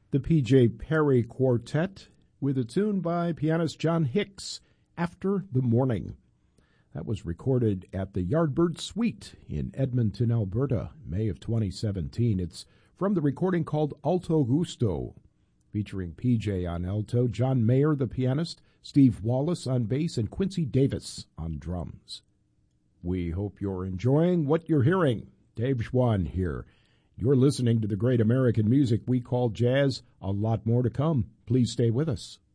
The P.J. Perry Quartet with a tune by pianist John Hicks, After the Morning. That was recorded at the Yardbird Suite in Edmonton, Alberta, May of 2017. It's from the recording called Alto Gusto, featuring P.J. on alto, John Mayer, the pianist, Steve Wallace on bass, and Quincy Davis on drums. We hope you're enjoying what you're hearing. Dave Schwann here. You're listening to the great American music we call jazz. A lot more to come. Please stay with us.